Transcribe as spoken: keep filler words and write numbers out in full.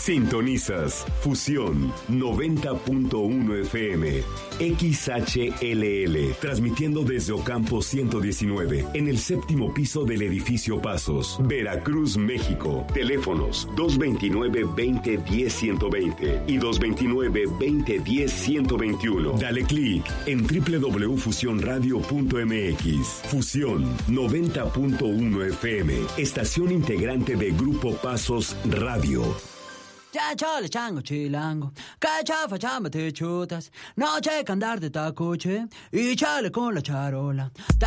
Sintonizas Fusión noventa punto uno F M, X H L L, transmitiendo desde Ocampo ciento diecinueve, en el séptimo piso del edificio Pasos, Veracruz, México. Teléfonos dos veintinueve, veinte, diez, ciento veinte y dos veintinueve, veinte, diez, ciento veintiuno. Dale clic en doble u doble u doble u punto fusión radio punto m x. Fusión noventa punto uno F M, estación integrante de Grupo Pasos Radio. Ya chole chango chilango, cachafa chamba te chutas, no che andar de tacoche y chale con la charola.